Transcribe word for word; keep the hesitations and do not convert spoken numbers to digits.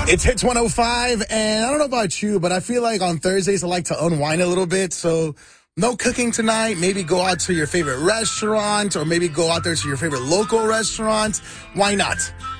It's Hits one oh five, and I don't know about you, but I feel like on Thursdays I like to unwind a little bit. So no cooking tonight. Maybe go out to your favorite restaurant, or maybe go out there to your favorite local restaurant. Why not?